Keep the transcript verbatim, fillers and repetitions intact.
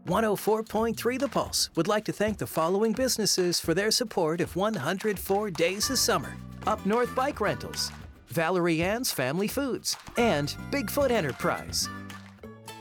one oh four point three The Pulse would like to thank the following businesses for their support of one hundred four Days of Summer. Up North Bike Rentals, Valerie Ann's Family Foods, and Bigfoot Enterprise.